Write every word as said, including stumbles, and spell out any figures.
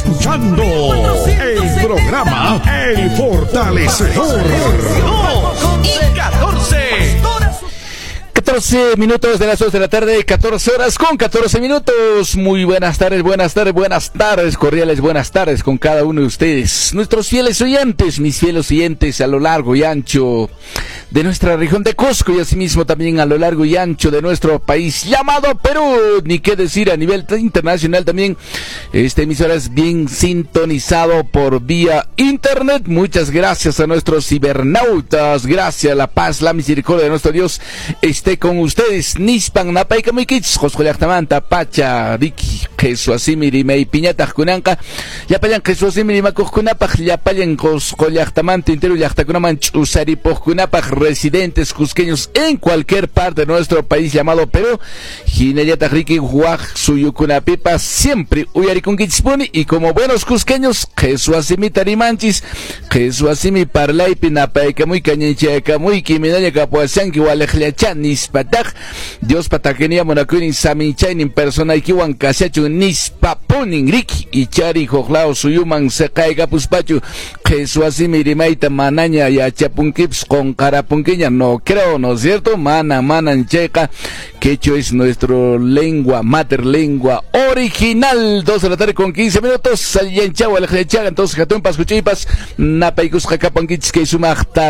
escuchando el programa El Fortalecedor. Y catorce. catorce minutos de las dos de la tarde, catorce horas con catorce minutos. Muy buenas tardes, buenas tardes, buenas tardes, cordiales buenas tardes con cada uno de ustedes, nuestros fieles oyentes, mis fieles oyentes a lo largo y ancho de nuestra región de Cusco y asimismo también a lo largo y ancho de nuestro país llamado Perú, ni qué decir a nivel internacional también. Esta emisora es bien sintonizado por vía internet. Muchas gracias a nuestros cibernautas, gracias a la paz, la misericordia de nuestro Dios esté con ustedes. Nispan napayka mikits josqollaqtamanta pacha riki queso asimiri may piñata kunanqa llapayan queso asimiri makuqkunapaq llapayan josqollaqtamanta intero llaqtakunaman ch'usaripuqkunapaq residentes cusqueños en cualquier parte de nuestro país llamado Perú. Hinayata riki huaj suyukunapipa siempre uyarikunkichpuni y como buenos cusqueños queso asimi tarimanchis queso asimi parlaypi napayka muy cañichayka muy kiminaña kapuasanki walejlachan nispataj Dios patakenia monakunin samichainin persona ikiwan kasachu nispapunin riki ichari joglao suyuman sekaiga puspachu queso asimi rimaita manaña yachapunkips con carapunquiña no creo, ¿no es cierto? Mana, mana, checa, quechua es nuestra lengua, mater lengua original. Dos de la tarde con quince minutos, salyan chau, alejlechaga, entonces jatun pascuchipas, napaikus jacapanquits que sumachta